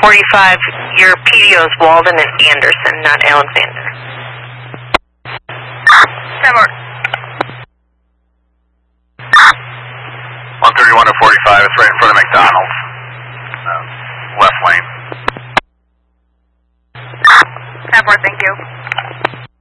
45, your PDO is Walden and Anderson, not Alexander. 131 to 45, it's right in front of McDonald's. Left lane. 10-4, thank you.